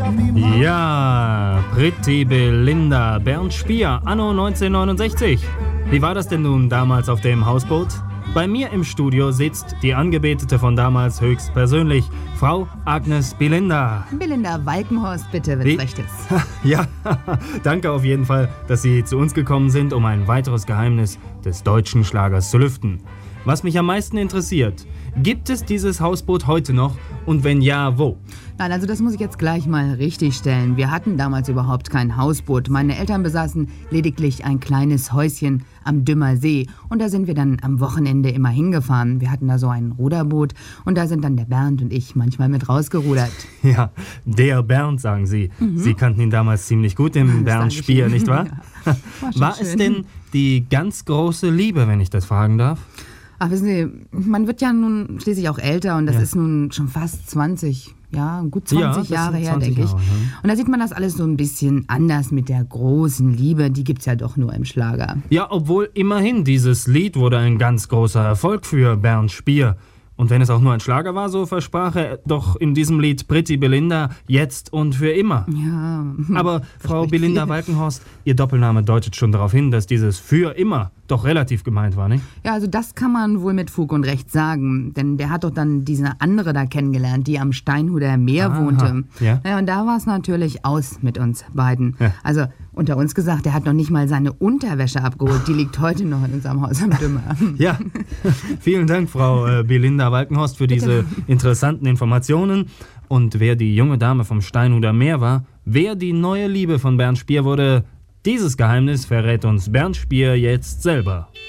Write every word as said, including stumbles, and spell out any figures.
Ja, Pretty Belinda, Bernd Spier, anno neunzehnhundertneunundsechzig. Wie war das denn nun damals auf dem Hausboot? Bei mir im Studio sitzt die Angebetete von damals höchstpersönlich, Frau Agnes Belinda. Belinda Walkenhorst, bitte, wenn's recht ist. Ja, danke auf jeden Fall, dass Sie zu uns gekommen sind, um ein weiteres Geheimnis des deutschen Schlagers zu lüften. Was mich am meisten interessiert, gibt es dieses Hausboot heute noch und wenn ja, wo? Nein, also das muss ich jetzt gleich mal richtigstellen. Wir hatten damals überhaupt kein Hausboot. Meine Eltern besaßen lediglich ein kleines Häuschen am Dümmer See. Und da sind wir dann am Wochenende immer hingefahren. Wir hatten da so ein Ruderboot und da sind dann der Bernd und ich manchmal mit rausgerudert. Ja, der Bernd, sagen Sie. Mhm. Sie kannten ihn damals ziemlich gut, den Bernd Spier, nicht wahr? Ja. War, war es denn die ganz große Liebe, wenn ich das fragen darf? Ach, wissen Sie, man wird ja nun schließlich auch älter und das ja. ist nun schon fast zwanzig, ja, gut zwanzig ja, Jahre her, denke ich. Jahre, ja. Und da sieht man das alles so ein bisschen anders mit der großen Liebe, die gibt's ja doch nur im Schlager. Ja, obwohl immerhin dieses Lied wurde ein ganz großer Erfolg für Bernd Spier. Und wenn es auch nur ein Schlager war, so versprach er doch in diesem Lied Pretty Belinda jetzt und für immer. Ja. Aber Frau Belinda viel. Walkenhorst, Ihr Doppelname deutet schon darauf hin, dass dieses für immer doch relativ gemeint war, nicht? Ja, also das kann man wohl mit Fug und Recht sagen. Denn der hat doch dann diese andere da kennengelernt, die am Steinhuder Meer Aha. wohnte. Ja. Ja, und da war es natürlich aus mit uns beiden. Ja. Also unter uns gesagt, der hat noch nicht mal seine Unterwäsche abgeholt. Die liegt heute noch in unserem Haus am Dümmer. Ja, vielen Dank, Frau äh, Belinda Walkenhorst, für diese Bitte. interessanten Informationen. Und wer die junge Dame vom Steinhuder Meer war, wer die neue Liebe von Bernd Spier wurde, dieses Geheimnis verrät uns Bernd Spier jetzt selber.